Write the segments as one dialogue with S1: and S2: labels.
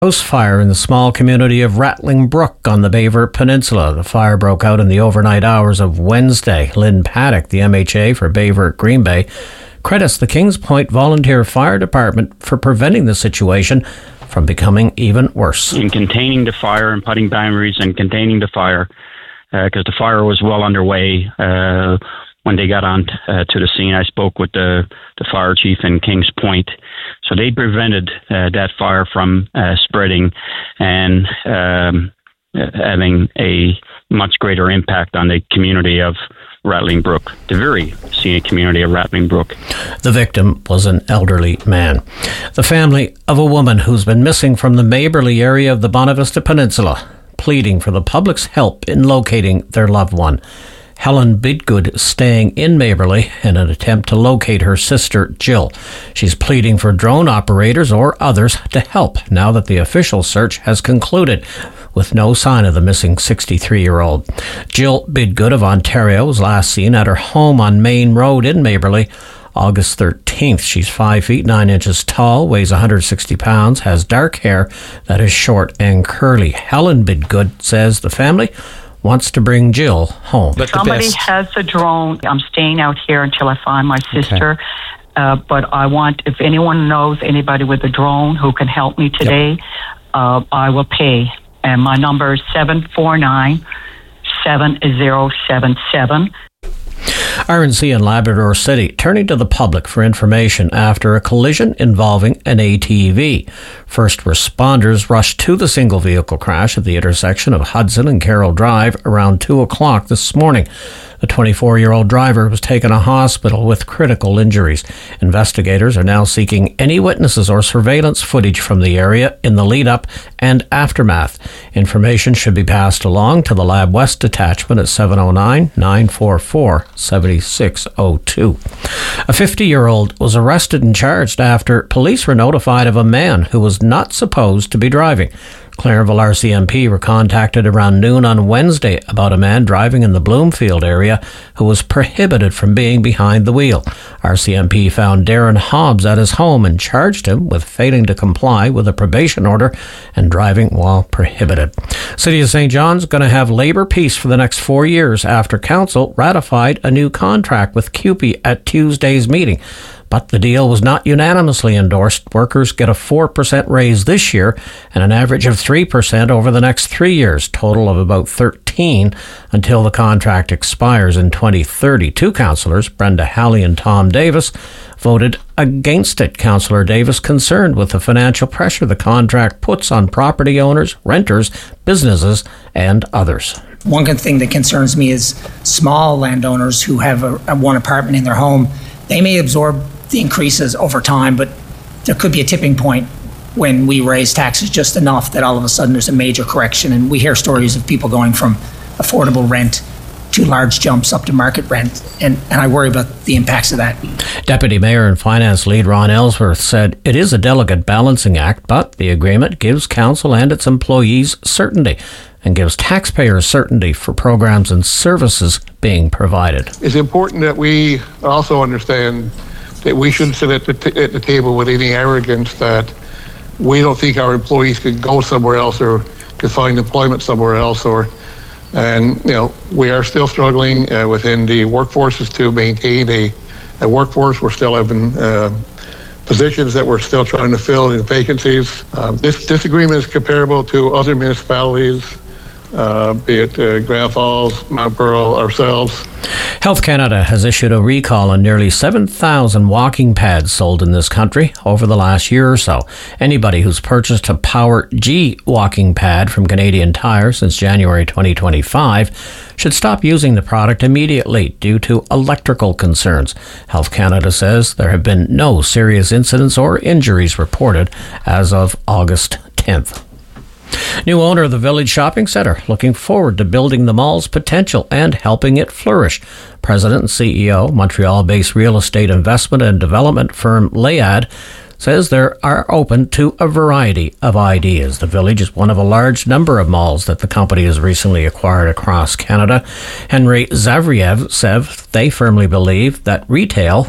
S1: House fire in the small community of Rattling Brook on the Baver Peninsula. The fire broke out in the overnight hours of Wednesday. Lynn Paddock, the MHA for Baver Green Bay, credits the Kings Point Volunteer Fire Department for preventing the situation from becoming even worse.
S2: In containing the fire and putting boundaries and containing the fire, because the fire was well underway when they got on to the scene. I spoke with the fire chief in Kings Point. So they prevented that fire from spreading and having a much greater impact on the community of Rattling Brook, the very scenic community of Rattling Brook.
S1: The victim was an elderly man. The family of a woman who's been missing from the Maberley area of the Bonavista Peninsula, pleading for the public's help in locating their loved one. Helen Bidgood staying in Maberley in an attempt to locate her sister, Jill. She's pleading for drone operators or others to help now that the official search has concluded, with no sign of the missing 63-year-old. Jill Bidgood of Ontario was last seen at her home on Main Road in Maberley August 13th. She's 5 feet 9 inches tall, weighs 160 pounds, has dark hair that is short and curly. Helen Bidgood says the family wants to bring Jill home.
S3: But somebody has a drone. I'm staying out here until I find my sister. Okay. But I want, if anyone knows anybody with a drone who can help me today, I will pay. And my number is 749-7077.
S1: RNC in Labrador City turning to the public for information after a collision involving an ATV. First responders rushed to the single vehicle crash at the intersection of Hudson and Carroll Drive around 2 o'clock this morning. The 24-year-old driver was taken to hospital with critical injuries. Investigators are now seeking any witnesses or surveillance footage from the area in the lead-up and aftermath. Information should be passed along to the Lab West detachment at 709-944-7602. A 50-year-old was arrested and charged after police were notified of a man who was not supposed to be driving. Clarenville RCMP were contacted around noon on Wednesday about a man driving in the Bloomfield area who was prohibited from being behind the wheel. RCMP found Darren Hobbs at his home and charged him with failing to comply with a probation order and driving while prohibited. City of St. John's going to have labour peace for the next 4 years after council ratified a new contract with CUPE at Tuesday's meeting. But the deal was not unanimously endorsed. Workers get a 4% raise this year and an average of 3% over the next 3 years, total of about 13 until the contract expires in 2030. Two councillors, Brenda Halley and Tom Davis, voted against it. Councillor Davis concerned with the financial pressure the contract puts on property owners, renters, businesses, and others.
S4: One thing that concerns me is small landowners who have one apartment in their home. They may absorb the increases over time, but there could be a tipping point when we raise taxes just enough that all of a sudden there's a major correction. And we hear stories of people going from affordable rent to large jumps up to market rent, and I worry about the impacts of that.
S1: Deputy Mayor and Finance Lead Ron Ellsworth said it is a delicate balancing act, but the agreement gives council and its employees certainty and gives taxpayers certainty for programs and services being provided.
S5: It's important that we also understand that we shouldn't sit at the table with any arrogance that we don't think our employees could go somewhere else or could find employment somewhere else. We are still struggling within the workforces to maintain a workforce. We're still having positions that we're still trying to fill in vacancies. This agreement is comparable to other municipalities, be it Grand Falls, Mount Pearl, ourselves.
S1: Health Canada has issued a recall on nearly 7,000 walking pads sold in this country over the last year or so. Anybody who's purchased a Power G walking pad from Canadian Tire since January 2025 should stop using the product immediately due to electrical concerns. Health Canada says there have been no serious incidents or injuries reported as of August 10th. New owner of the Village Shopping Centre looking forward to building the mall's potential and helping it flourish. President and CEO, Montreal-based real estate investment and development firm Layad, says they are open to a variety of ideas. The Village is one of a large number of malls that the company has recently acquired across Canada. Henry Zavriev said they firmly believe that retail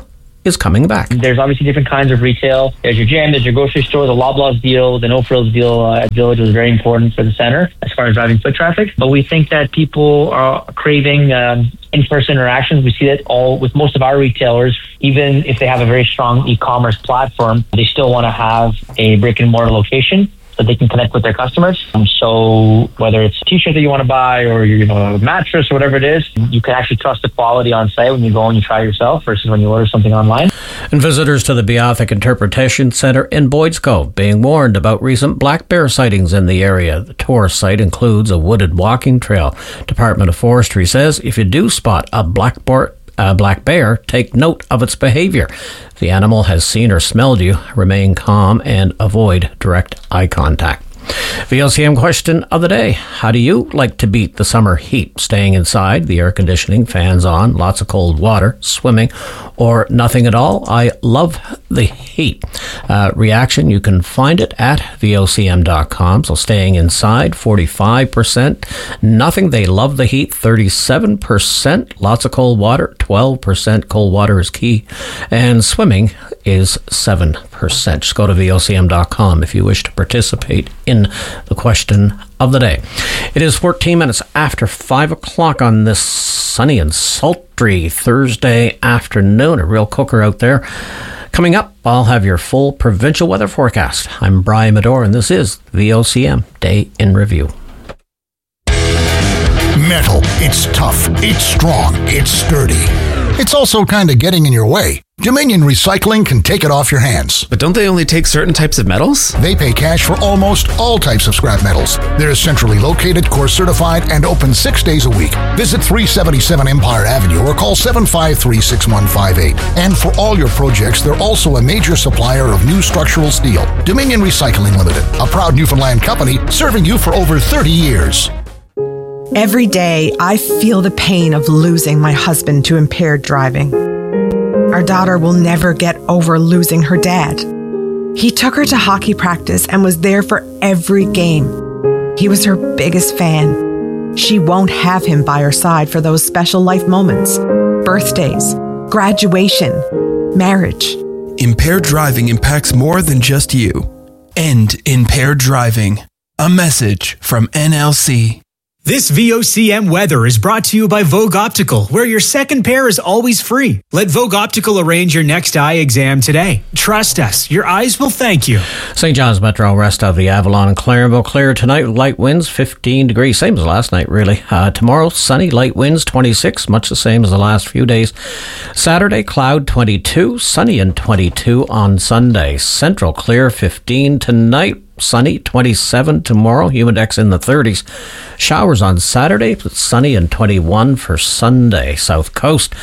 S1: is coming back.
S6: There's obviously different kinds of retail. There's your gym, there's your grocery store, the Loblaws deal, the No Frills deal at Village was very important for the center as far as driving foot traffic. But we think that people are craving in-person interactions. We see that all with most of our retailers, even if they have a very strong e-commerce platform, they still want to have a brick and mortar location so they can connect with their customers. So whether it's a t-shirt that you want to buy or a mattress or whatever it is, you can actually trust the quality on site when you go and you try yourself versus when you order something online.
S1: And visitors to the Beothuk Interpretation Centre in Boyd's Cove being warned about recent black bear sightings in the area. The tourist site includes a wooded walking trail. Department of Forestry says if you do spot a black bear, take note of its behavior. If the animal has seen or smelled you, remain calm and avoid direct eye contact. VOCM question of the day. How do you like to beat the summer heat? Staying inside, the air conditioning, fans on, lots of cold water, swimming, or nothing at all? I love the heat. Reaction, you can find it at VOCM.com. So staying inside, 45%. Nothing, they love the heat, 37%. Lots of cold water, 12%. Cold water is key. And swimming is 7%. Just go to VOCM.com if you wish to participate in the question of the day. It is 14 minutes after 5 o'clock on this sunny and sultry Thursday afternoon. A real cooker out there. Coming up, I'll have your full provincial weather forecast. I'm Brian Medor, and this is VOCM Day in Review.
S7: Metal. It's tough. It's strong. It's sturdy. It's also kind of getting in your way. Dominion Recycling can take it off your hands.
S8: But don't they only take certain types of metals?
S7: They pay cash for almost all types of scrap metals. They're centrally located, course certified, and open 6 days a week. Visit 377 Empire Avenue or call 753-6158. And for all your projects, they're also a major supplier of new structural steel. Dominion Recycling Limited, a proud Newfoundland company serving you for over 30 years.
S9: Every day, I feel the pain of losing my husband to impaired driving. Our daughter will never get over losing her dad. He took her to hockey practice and was there for every game. He was her biggest fan. She won't have him by her side for those special life moments, birthdays, graduation, marriage.
S10: Impaired driving impacts more than just you. End impaired driving. A message from NLC.
S11: This VOCM weather is brought to you by Vogue Optical, where your second pair is always free. Let Vogue Optical arrange your next eye exam today. Trust us, your eyes will thank you.
S1: St. John's Metro, rest of the Avalon and Clarenville clear tonight with light winds, 15 degrees, same as last night really. Tomorrow, sunny, light winds, 26, much the same as the last few days. Saturday, cloud, 22, sunny and 22 on Sunday. Central clear, 15 tonight. Sunny, 27 tomorrow, humidex in the 30s. Showers on Saturday, sunny and 21 for Sunday. South Coast,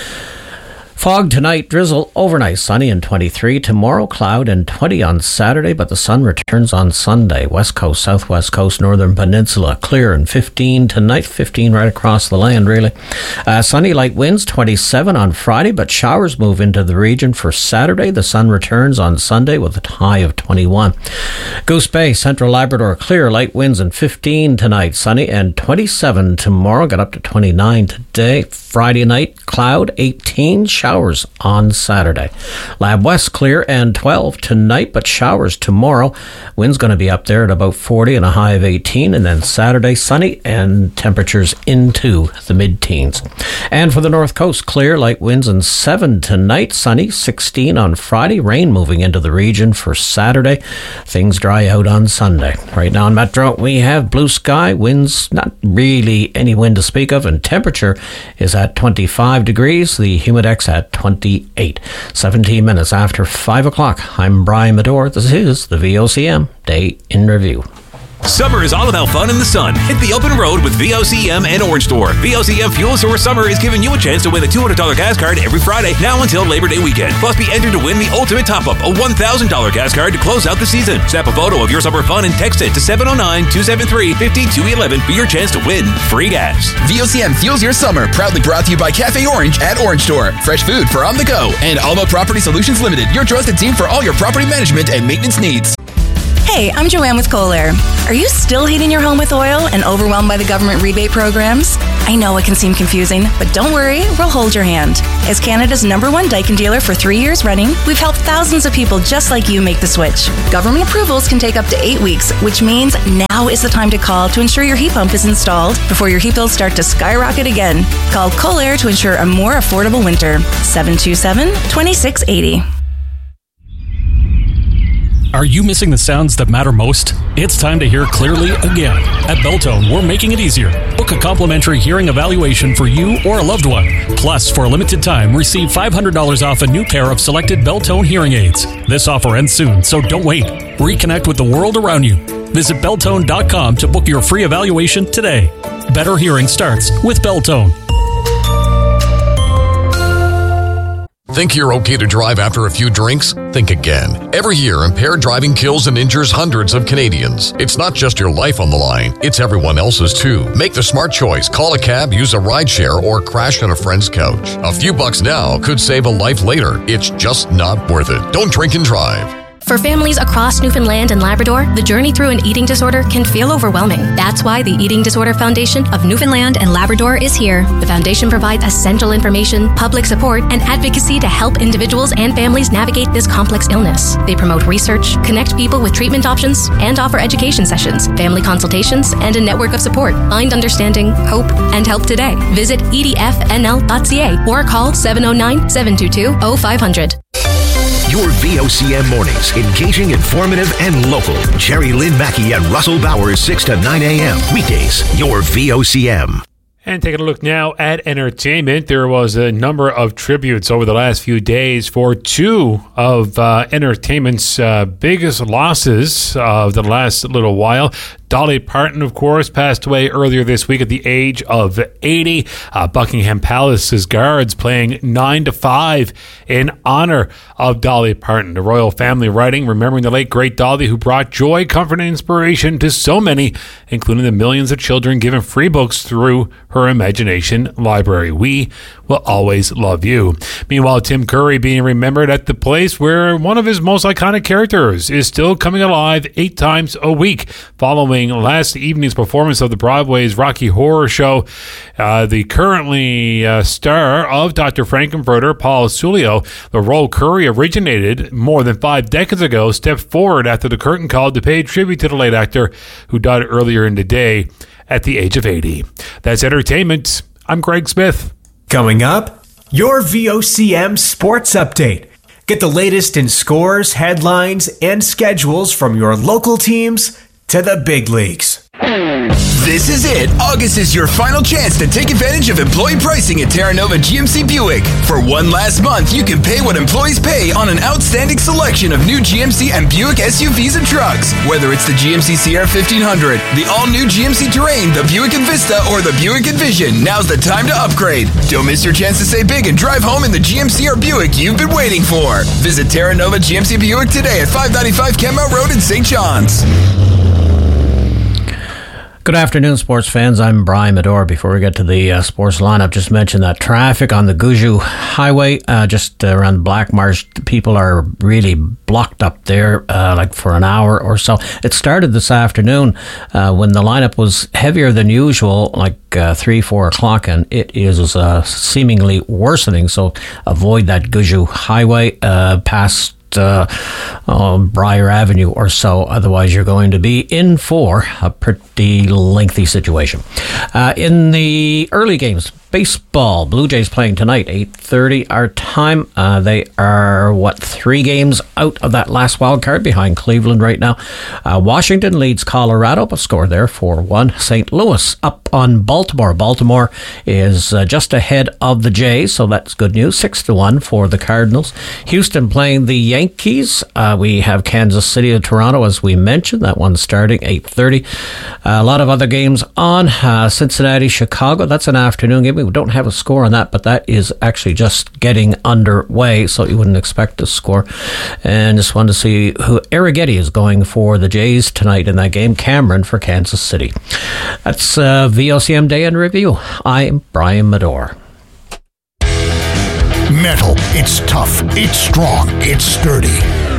S1: fog tonight, drizzle overnight, sunny and 23 tomorrow, cloud and 20 on Saturday, but the sun returns on Sunday. West Coast, Southwest Coast, Northern Peninsula, clear and 15 tonight, 15 right across the land really. Sunny, light winds, 27 on Friday, but showers move into the region for Saturday. The sun returns on Sunday with a high of 21. Goose Bay, Central Labrador, clear, light winds and 15 tonight, sunny and 27 tomorrow, got up to 29 today. Friday night, cloud, 18, showers on Saturday. Lab West, clear and 12 tonight, but showers tomorrow. Wind's going to be up there at about 40 and a high of 18, and then Saturday, sunny and temperatures into the mid-teens. And for the North Coast, clear, light winds and 7 tonight, sunny, 16 on Friday, rain moving into the region for Saturday. Things dry out on Sunday. Right now in Metro, we have blue sky, winds, not really any wind to speak of, and temperature is at 25 degrees, the humidex at 28. 17 minutes after 5 o'clock. I'm Brian Medor. This is the VOCM Day in Review.
S12: Summer is all about fun in the sun. Hit the open road with VOCM and Orange Store. VOCM Fuel Source Summer is giving you a chance to win a $200 gas card every Friday, now until Labor Day weekend. Plus, be entered to win the ultimate top-up, a $1,000 gas card to close out the season. Snap a photo of your summer fun and text it to 709-273-5211 for your chance to win free gas.
S13: VOCM fuels your summer. Proudly brought to you by Cafe Orange at Orange Store. Fresh food for on the go. And Alma Property Solutions Limited, your trusted team for all your property management and maintenance needs.
S14: Hey, I'm Joanne with Kohler. Are you still heating your home with oil and overwhelmed by the government rebate programs? I know it can seem confusing, but don't worry, we'll hold your hand. As Canada's #1 Daikin dealer for 3 years running, we've helped thousands of people just like you make the switch. Government approvals can take up to 8 weeks, which means now is the time to call to ensure your heat pump is installed before your heat bills start to skyrocket again. Call Kohler to ensure a more affordable winter. 727-2680.
S15: Are you missing the sounds that matter most? It's time to hear clearly again. At Beltone, we're making it easier. Book a complimentary hearing evaluation for you or a loved one. Plus, for a limited time, receive $500 off a new pair of selected Beltone hearing aids. This offer ends soon, so don't wait. Reconnect with the world around you. Visit Beltone.com to book your free evaluation today. Better hearing starts with Beltone.
S16: Think you're okay to drive after a few drinks? Think again. Every year, impaired driving kills and injures hundreds of Canadians. It's not just your life on the line, it's everyone else's too. Make the smart choice. Call a cab, use a rideshare, or crash on a friend's couch. A few bucks now could save a life later. It's just not worth it. Don't drink and drive.
S17: For families across Newfoundland and Labrador, the journey through an eating disorder can feel overwhelming. That's why the Eating Disorder Foundation of Newfoundland and Labrador is here. The foundation provides essential information, public support, and advocacy to help individuals and families navigate this complex illness. They promote research, connect people with treatment options, and offer education sessions, family consultations, and a network of support. Find understanding, hope, and help today. Visit edfnl.ca or call 709-722-0500.
S18: Your VOCM mornings, engaging, informative, and local. Jerry Lynn Mackey and Russell Bowers, 6 to 9 a.m. Weekdays, your VOCM.
S19: And taking a look now at entertainment, there was a number of tributes over the last few days for two of entertainment's biggest losses of the last little while. Dolly Parton, of course, passed away earlier this week at the age of 80. Buckingham Palace's guards playing 9 to 5 in honor of Dolly Parton. The royal family writing, remembering the late great Dolly, who brought joy, comfort, and inspiration to so many, including the millions of children given free books through her imagination library. We will always love you. Meanwhile, Tim Curry being remembered at the place where one of his most iconic characters is still coming alive 8 times a week, following last evening's performance of the Broadway's Rocky Horror Show. The currently star of Dr. Frankenfurter, Paul Sulio, the role Curry originated more than 5 decades ago, stepped forward after the curtain call to pay tribute to the late actor who died earlier in the day at the age of 80. That's entertainment. I'm Greg Smith.
S11: Coming up, your VOCM Sports Update. Get the latest in scores, headlines, and schedules from your local teams to the big leagues.
S13: This is it. August is your final chance to take advantage of employee pricing at Terra Nova GMC Buick. For one last month, you can pay what employees pay on an outstanding selection of new GMC and Buick SUVs and trucks. Whether it's the GMC Sierra 1500, the all-new GMC Terrain, the Buick Envista, or the Buick Envision, now's the time to upgrade. Don't miss your chance to save big and drive home in the GMC or Buick you've been waiting for. Visit Terra Nova GMC Buick today at 595 Kenmount Road in St. John's.
S1: Good afternoon, sports fans. I'm Brian Medore. Before we get to the sports lineup, just mentioned that traffic on the Gouju Highway, just around Black Marsh, people are really blocked up there, like for an hour or so. It started this afternoon when the lineup was heavier than usual, like 3-4 o'clock, and it is seemingly worsening. So avoid that Gouju Highway past Briar Avenue or so, otherwise you're going to be in for a pretty lengthy situation. In the early games, baseball, Blue Jays playing tonight, 8:30 our time. They are 3 games out of that last wild card behind Cleveland right now. Washington leads Colorado, but score there 4-1. St. Louis up on Baltimore. Baltimore is just ahead of the Jays, so that's good news. 6-1 for the Cardinals. Houston playing the Yankees. We have Kansas City to Toronto, as we mentioned. That one's starting 8:30. A lot of other games on. Cincinnati, Chicago. That's an afternoon game. We don't have a score on that, but that is actually just getting underway, so you wouldn't expect a score. And just wanted to see who Arrighetti is going for the Jays tonight in that game. Cameron for Kansas City. That's VOCM Day in Review. I'm Brian Medore.
S7: Metal. It's tough. It's strong. It's sturdy.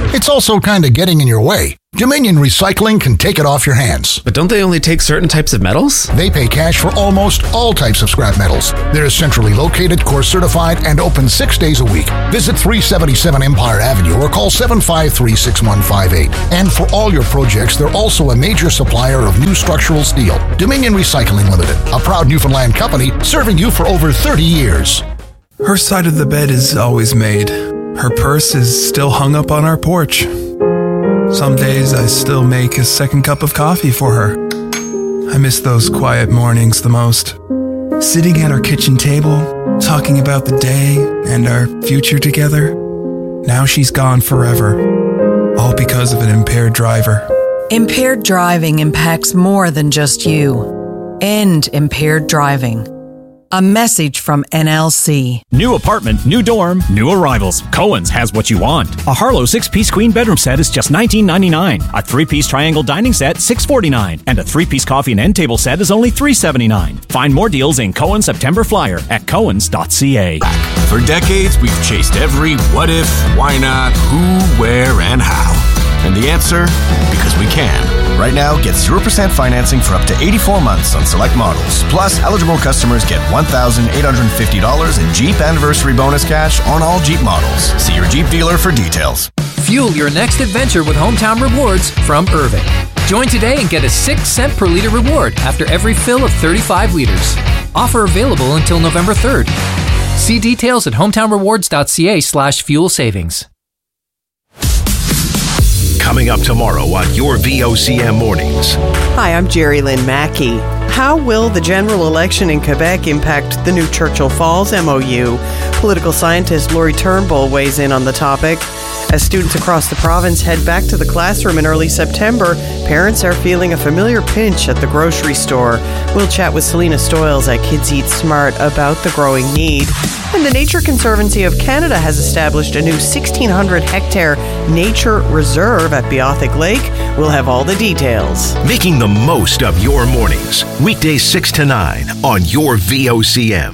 S7: It's also kind of getting in your way. Dominion Recycling can take it off your hands.
S8: But don't they only take certain types of metals?
S7: They pay cash for almost all types of scrap metals. They're centrally located, core certified, and open 6 days a week. Visit 377 Empire Avenue or call 753-6158. And for all your projects, they're also a major supplier of new structural steel. Dominion Recycling Limited, a proud Newfoundland company serving you for over 30 years.
S10: Her side of the bed is always made. Her purse is still hung up on our porch. Some days I still make a second cup of coffee for her. I miss those quiet mornings the most. Sitting at our kitchen table, talking about the day and our future together. Now she's gone forever, all because of an impaired driver.
S20: Impaired driving impacts more than just you. End impaired driving. A message from NLC.
S21: New apartment, new dorm, new arrivals. Cohen's has what you want. A Harlow 6-piece queen bedroom set is just $19.99. A 3-piece triangle dining set, $6.49. And a 3-piece coffee and end table set is only $3.79. Find more deals in Cohen's September Flyer at cohens.ca.
S22: For decades, we've chased every what if, why not, who, where, and how. And the answer? Because we can.
S23: Right now, get 0% financing for up to 84 months on select models. Plus, eligible customers get $1,850 in Jeep Anniversary Bonus cash on all Jeep models. See your Jeep dealer for details.
S24: Fuel your next adventure with Hometown Rewards from Irving. Join today and get a 6-cent per liter reward after every fill of 35 liters. Offer available until November 3rd. See details at hometownrewards.ca/fuel savings.
S18: Coming up tomorrow on your VOCM Mornings.
S25: Hi, I'm Jerry Lynn Mackey. How will the general election in Quebec impact the new Churchill Falls MOU? Political scientist Laurie Turnbull weighs in on the topic. As students across the province head back to the classroom in early September, parents are feeling a familiar pinch at the grocery store. We'll chat with Selena Stoyles at Kids Eat Smart about the growing need. And the Nature Conservancy of Canada has established a new 1,600-hectare nature reserve at Beothic Lake. We'll have all the details.
S18: Making the most of your mornings. Weekdays 6 to 9 on your VOCM.